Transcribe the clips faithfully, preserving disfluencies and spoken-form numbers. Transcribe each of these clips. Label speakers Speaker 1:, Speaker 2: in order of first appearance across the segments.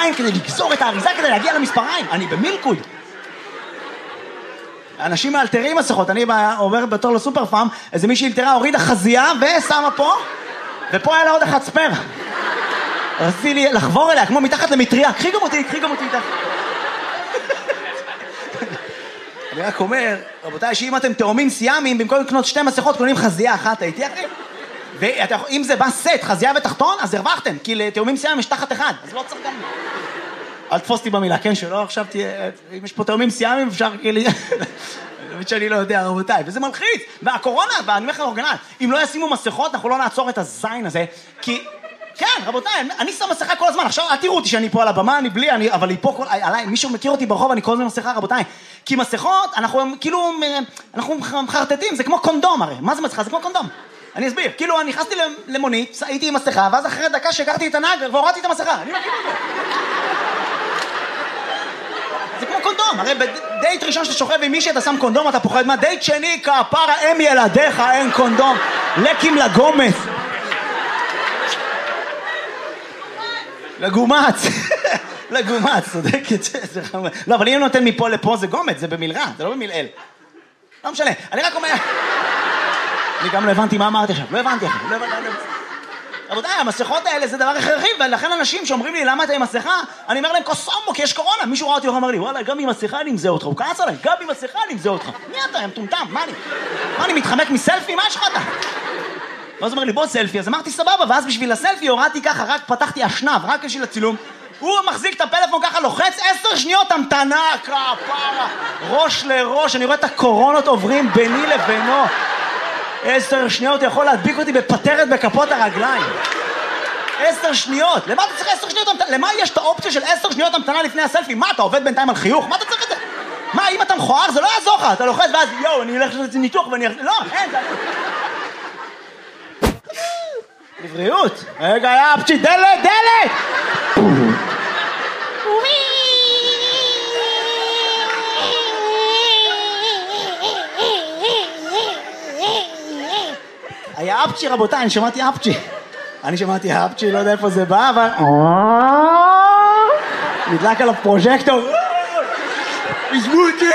Speaker 1: ידיים כדי לגזור את האריזה כדי להגיע למספריים. אני במילקוד. אנשים מאלתרים מסכות, אני עובר בתור לסופר פארם, איזה מישהי אלתרה הורידה חזייה ושמה פה, ופה היה לה עוד אחד ספר. רציתי לי לחבור אליה, כמו מתחת למטריה, קחי גם אותי, קחי גם אותי איתך. אני רק אומר, רבותיי, שאם אתם תאומים סיאמים, במקום לקנות שתי מסכות, קונים חזייה אחת, הייתי אחי? ואם זה בא סט, חזייה ותחתון, אז הרווחתם, כי לתאומים סיאמים יש תחת אחד, אז לא צריך גם... אל תפוס אותי במילה, כן, שלא, עכשיו תהיה... אם יש פה תאומים סיאמים, אפשר כאילו... באמת שאני לא יודע, רבותיי, וזה מלחיץ. והקורונה, ואני אומר לך אורגנל, אם לא ישימו מסכות, אנחנו לא נעצור את הזין הזה, כי... כן, רבותיי, אני שם מסכה כל הזמן, עכשיו אל תראו אותי שאני פה על הבמה, אני בלי, אני, אבל היא פה כל... עליי, מישהו מכיר אותי ברחוב, אני כל הזמן מסכה, רבותיי. כי מסכות, אנחנו כאילו... אנחנו מחרטטים, זה כמו קונדום הרי. מה זה מסכה? זה כמו קונדום. אני אסביר, כאילו אני נכנסתי למונית, הייתי עם מסכה, ואז אחרי דקה שהכרתי את הנהג והורדתי את המסכה. אני מכיר אותו. זה כמו קונדום, הרי בדייט ראשון שאתה שוכב עם מישהי אתה שם קונדום, אתה פוחד מה? דייט שני, כפרה, אם ילדיך, אין קונדום. לקים לגומץ. לגומץ. לגומץ, צודקת. לא, אבל אם אני נותן מפה לפה זה גומץ, זה במלרע, זה לא במלעל. לא משנה, אני רק אומר... אני גם לא הבנתי מה אמרתי עכשיו, לא הבנתי עכשיו, לא הבנתי... רבותיי, המסכות האלה זה דבר הכרחי, ולכן אנשים שאומרים לי למה אתה עם מסכה, אני אומר להם קוסומו, כי יש קורונה. מישהו ראה אותי ואומר לי, וואלה, גם עם מסכה אני אמזה אותך, הוא כעס עליי, גם עם מסכה אני אמזה אותך. מי אתה, הם טומטם, מה אני? מה אני מתחמק מסלפי? מה יש לך אתה? ואז אומר לי, בוא סלפי, אז אמרתי סבבה, ואז בשביל הסלפי הורדתי ככה, רק פתחתי אשנב, רק בשביל הצילום. הוא מחזיק את הפלאפון ככה, לוחץ עשר שניות המתנה, כפרה, ראש לראש, אני רואה את הקורונות עוברים ביני לבינו. עשר שניות יכול להדביק אותי בפטרת בכפות הרגליים. עשר שניות. למה אתה צריך עשר שניות המתנה? למה יש את האופציה של עשר שניות המתנה לפני הסלפי? מה, אתה עובד בינתיים על חיוך? מה אתה צריך את זה? מה, אם אתה מכוער זה לא יעזור לך. אתה לוחץ ואז, יואו, אני אלך לעשות ניתוח ואני... לא, אין, זה... לבריאות. רגע, יא פצ'י, דלת, דלת! היה אפצ'י רבותיי, אני שמעתי אפצ'י. אני שמעתי אפצ'י, לא יודע איפה זה בא, אבל... נדלק עליו פרוז'קטור. עזבו אותי!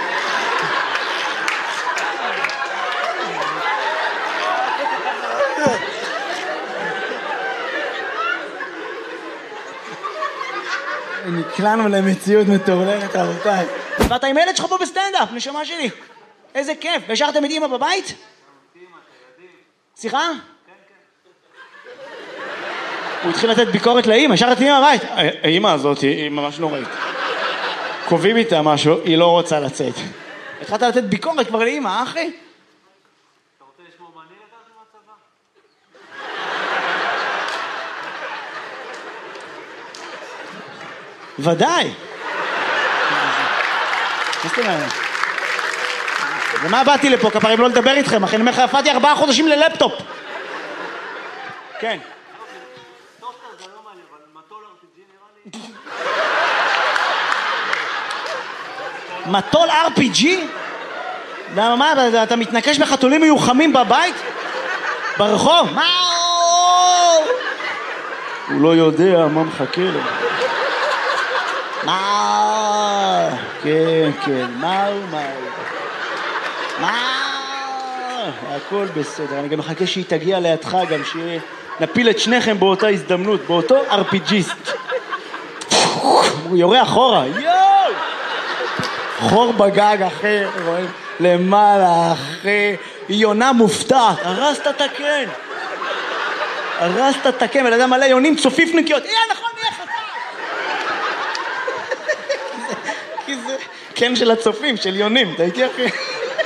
Speaker 1: נקלענו למציאות מטורללת רבותיי. ואתה עם ילד שלך פה בסטנדאפ, נשמה שלי. איזה כיף. והשארתם את אמא בבית? סליחה? הוא התחיל לתת ביקורת לאמא, השארת אמא בבית. האמא הזאת היא ממש נוראית. קובעים איתה משהו, היא לא רוצה לצאת. התחלת לתת ביקורת כבר לאמא, אחי?
Speaker 2: אתה רוצה לשמור מה אני לקחתי מהצבא?
Speaker 1: ודאי. ומה באתי לפה, כפרים לא לדבר איתכם, אחי, אני אומר לך, הפעתי ארבעה חודשים ללפטופ. כן.
Speaker 2: טוסטר זה לא מעניין, אבל מטול אר פי ג'י נראה לי.
Speaker 1: מטול אר פי ג'י? מה, אתה מתנקש בחתולים מיוחמים בבית? ברחוב? מה? הוא לא יודע מה מחכה לו. מה? כן, כן, מה הוא, מה הוא? מה? הכל בסדר, אני גם מחכה שהיא תגיע לידך גם, שנפיל את שניכם באותה הזדמנות, באותו אר פי ג'יסט. הוא יורה אחורה, יואו! חור בגג אחר, רואים? למעלה אחרי, היא יונה מופתעת, הרסת את הקן. הרסת את הקן, ולאדם מלא יונים צופיפניקיות, יאה נכון, יהיה חצה. כי זה קן של הצופים, של יונים, אתה איתי אחי?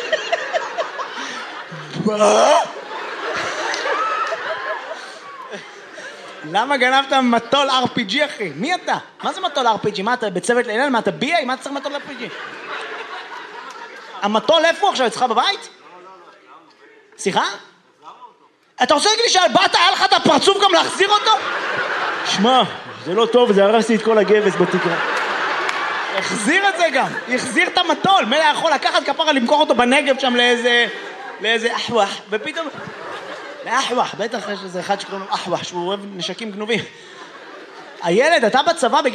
Speaker 1: למה גנבת מטול אר פי ג'י אחי? מי אתה? מה זה מטול אר פי ג'י? מה אתה בצוות לילל? מה אתה בי איי? מה אתה צריך מטול אר פי ג'י? המטול איפה עכשיו? אצלך בבית? סליחה? אתה רוצה להגיד לי שבאת היה לך את הפרצוף גם להחזיר אותו? שמע, זה לא טוב, זה הרסתי את כל הגבס בתקרה. החזיר את זה גם, החזיר את המטול. מי יכול לקחת כפרה למכור אותו בנגב שם לאיזה... לאיזה אחווח, ופתאום... לאחווח, בטח יש איזה אחד שקוראים לו אחווח, שהוא אוהב נשקים גנובים. הילד, אתה בצבא בגיל...